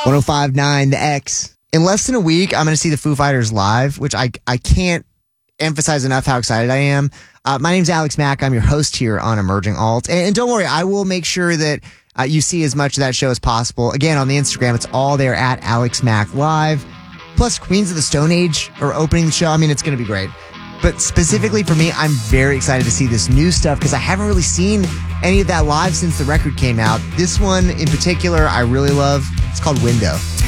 105.9 The X. In less than a week, I'm going to see the Foo Fighters live, which I can't emphasize enough how excited I am. My name's Alex Mack. I'm your host here on Emerging Alt. And don't worry, I will make sure that you see as much of that show as possible. Again, on the Instagram, it's all there at Alex Mack Live. Plus, Queens of the Stone Age are opening the show. I mean, it's going to be great. But specifically for me, I'm very excited to see this new stuff because I haven't really seen any of that live since the record came out. This one in particular, I really love. It's called Window.